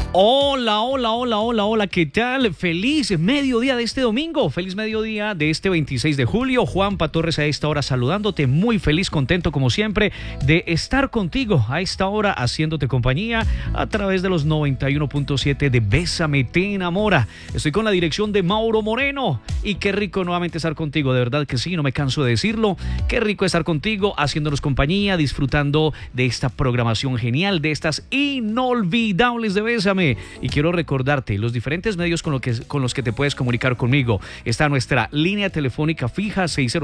Hola, hola, hola, hola, hola, ¿qué tal? Feliz mediodía de este domingo, feliz mediodía de este 26 de julio. Juanpa Torres a esta hora saludándote, muy feliz, contento como siempre de estar contigo a esta hora haciéndote compañía a través de los 91.7 de Bésame te enamora. Estoy con la dirección de Mauro Moreno y qué rico nuevamente estar contigo, de verdad que sí, no me canso de decirlo. Qué rico estar contigo, haciéndonos compañía, disfrutando de esta programación genial, de estas inolvidables de Bésame. Y quiero recordarte los diferentes medios con los que te puedes comunicar conmigo. Está nuestra línea telefónica fija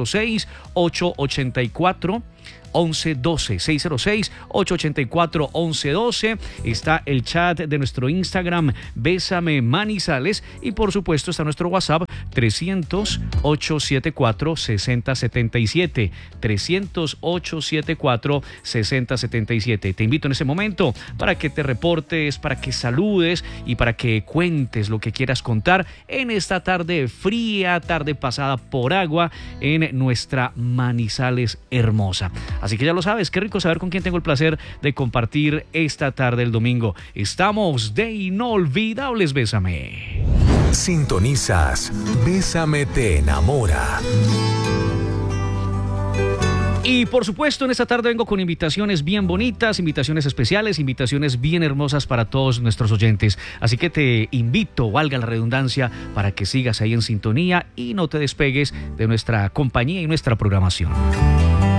606-884 1112, 606-884-1112. Está el chat de nuestro Instagram, Bésame Manizales. Y por supuesto está nuestro WhatsApp, 300-874-6077. 300-874-6077. Te invito en ese momento para que te reportes, para que saludes y para que cuentes lo que quieras contar en esta tarde fría, tarde pasada por agua en nuestra Manizales hermosa. Así que ya lo sabes, qué rico saber con quién tengo el placer de compartir esta tarde el domingo. Estamos de inolvidables, Bésame. Sintonizas Bésame te enamora. Y por supuesto en esta tarde vengo con invitaciones bien bonitas, invitaciones especiales, invitaciones bien hermosas para todos nuestros oyentes. Así que te invito, valga la redundancia, para que sigas ahí en sintonía y no te despegues de nuestra compañía y nuestra programación.